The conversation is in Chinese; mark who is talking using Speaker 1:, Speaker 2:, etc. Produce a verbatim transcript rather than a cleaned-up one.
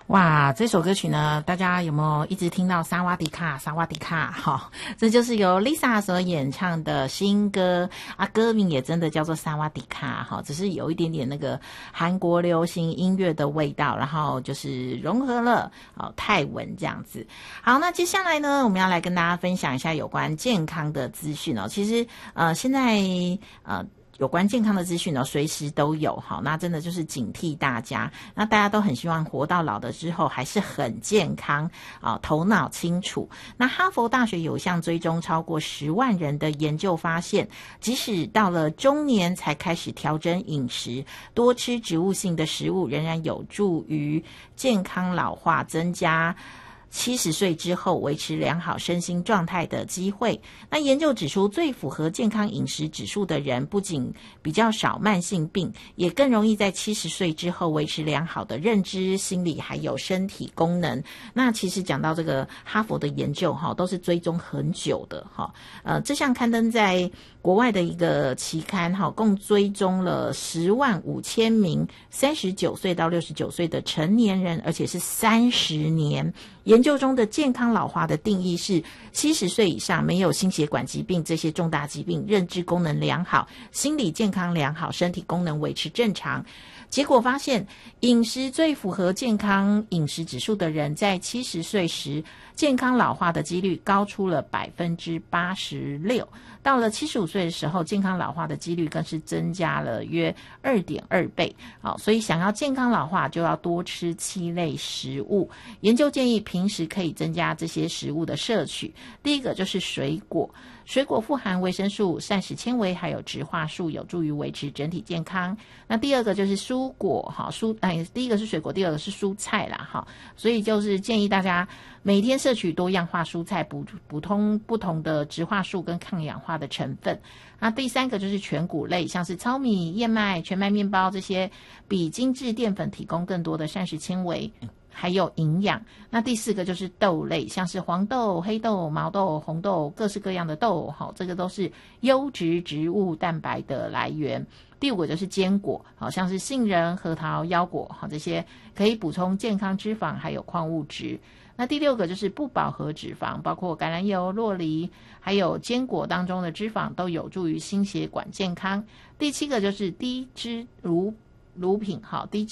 Speaker 1: 哇，这首歌曲呢，大家有没有一直听到萨瓦迪卡萨瓦迪卡？哈，这就是由 Lisa 所演唱的新歌啊，歌名也真的叫做萨瓦迪卡哈，只是有一点点那个韩国流行音乐的味道，然后就是融合了哦泰文这样子。好，那接下来呢，我们要来跟大家分享一下有关健康的资讯哦。其实呃，现在呃。有关健康的资讯呢，随时都有。好，那真的就是警惕大家。那大家都很希望活到老的之后还是很健康啊，头脑清楚。那哈佛大学有一项追踪超过十万人的研究发现，即使到了中年才开始调整饮食，多吃植物性的食物，仍然有助于健康老化，增加七十岁之后维持良好身心状态的机会。那研究指出，最符合健康饮食指数的人，不仅比较少慢性病，也更容易在七十岁之后维持良好的认知、心理还有身体功能。那其实讲到这个哈佛的研究哈，都是追踪很久的哈。呃，这项刊登在国外的一个期刊哈，共追踪了十万五千名三十九岁到六十九岁的成年人，而且是三十年。研究中的健康老化的定义是七十岁以上没有心血管疾病这些重大疾病，认知功能良好，心理健康良好，身体功能维持正常。结果发现，饮食最符合健康饮食指数的人，在七十岁时，健康老化的几率高出了百分之八十六。到了七十五岁的时候，健康老化的几率更是增加了约二点二倍。好，所以想要健康老化，就要多吃七类食物。研究建议平时可以增加这些食物的摄取。第一个就是水果。水果富含维生素、膳食纤维还有植化素，有助于维持整体健康。那第二个就是蔬果，哈，蔬哎，第一个是水果，第二个是蔬菜啦，哈，所以就是建议大家每天摄取多样化蔬菜，补补充不同的植化素跟抗氧化的成分。那第三个就是全谷类，像是糙米、燕麦、全麦面包这些，比精致淀粉提供更多的膳食纤维。还有营养。那第四个就是豆类，像是黄豆、黑豆、毛豆、红豆，各式各样的豆，好，这个都是优质植物蛋白的来源。第五个就是坚果，好像是杏仁、核桃、腰果，好，这些可以补充健康脂肪还有矿物质。那第六个就是不饱和脂肪，包括橄榄油、酪梨，还有坚果当中的脂肪都有助于心血管健康。第七个就是低脂乳乳品，好，低